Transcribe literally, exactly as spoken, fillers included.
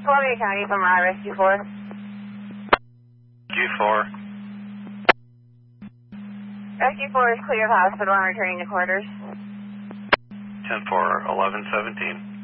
Columbia County from I Rescue four. Q four. Rescue four is clear of hospital and returning to quarters. ten four, eleven seventeen.